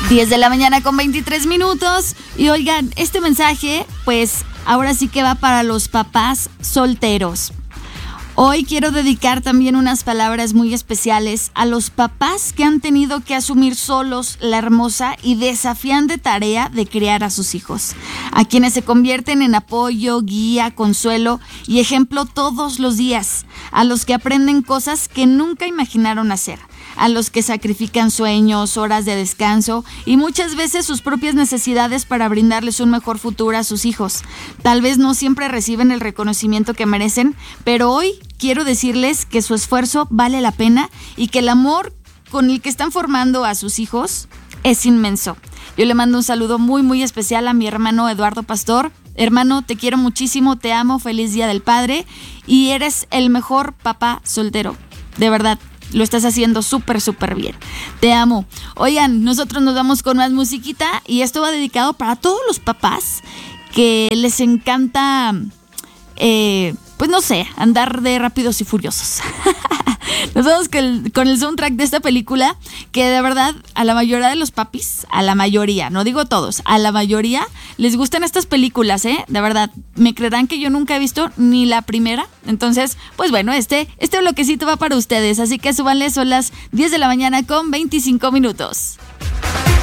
10 de la mañana con 23 minutos. Y oigan, este mensaje, pues ahora sí que va para los papás solteros. Hoy quiero dedicar también unas palabras muy especiales a los papás que han tenido que asumir solos la hermosa y desafiante tarea de criar a sus hijos, a quienes se convierten en apoyo, guía, consuelo y ejemplo todos los días, a los que aprenden cosas que nunca imaginaron hacer, a los que sacrifican sueños, horas de descanso y muchas veces sus propias necesidades para brindarles un mejor futuro a sus hijos. Tal vez no siempre reciben el reconocimiento que merecen, pero hoy quiero decirles que su esfuerzo vale la pena y que el amor con el que están formando a sus hijos es inmenso. Yo le mando un saludo muy muy especial a mi hermano Eduardo Pastor. Hermano, te quiero muchísimo, te amo, feliz Día del Padre y eres el mejor papá soltero, de verdad. Lo estás haciendo súper, súper bien. Te amo. Oigan, nosotros nos vamos con más musiquita y esto va dedicado para todos los papás que les encanta, pues no sé, andar de rápidos y furiosos. Nos vamos con el soundtrack de esta película que de verdad a la mayoría de los papis, a la mayoría, no digo todos, a la mayoría les gustan estas películas, de verdad, me creerán que yo nunca he visto ni la primera, entonces, pues bueno, este bloquecito va para ustedes, así que súbanle, son las 10 de la mañana con 25 minutos.